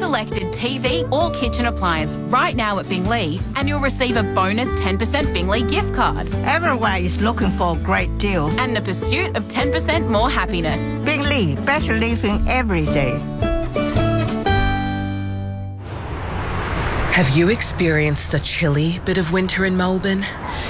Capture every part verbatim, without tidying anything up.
selected T V or kitchen appliance right now at Bingley and you'll receive a bonus ten percent Bingley gift card. Everyone is looking for a great deal. And the pursuit of ten percent more happiness. Bingley, better living every day. Have you experienced the chilly bit of winter in Melbourne?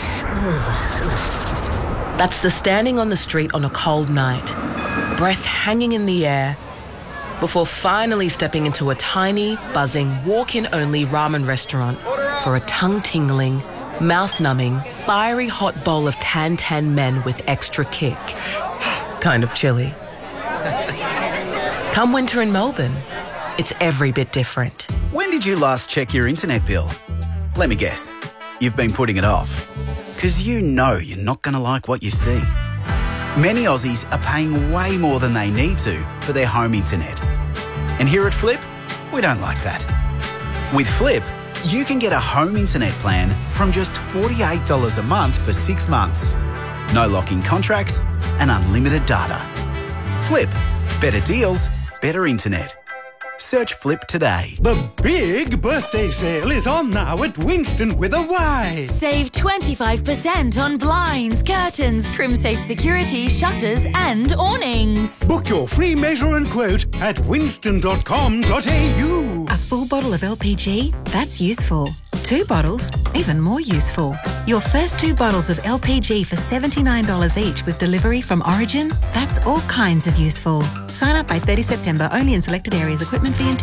That's the standing on the street on a cold night, breath hanging in the air, before finally stepping into a tiny, buzzing, walk-in-only ramen restaurant for a tongue-tingling, mouth-numbing, fiery hot bowl of tan-tan men with extra kick. Kind of chilly. Come winter in Melbourne, it's every bit different. When did you last check your internet bill? Let me guess. You've been putting it off. Because you know you're not going to like what you see. Many Aussies are paying way more than they need to for their home internet. And here at Flip, we don't like that. With Flip, you can get a home internet plan from just forty-eight dollars a month for six months. No lock-in contracts and unlimited data. Flip. Better deals, better internet. Search Flip today. The big birthday sale is on now at Winston with a Y. Save twenty-five percent on blinds, curtains, CrimSafe security, shutters and awnings. Book your free measure and quote at winston dot com dot a u. A full bottle of L P G? That's useful. Two bottles? Even more useful. Your first two bottles of L P G for seventy-nine dollars each with delivery from Origin? That's all kinds of useful. Sign up by thirtieth September only in selected areas. Equipment fee and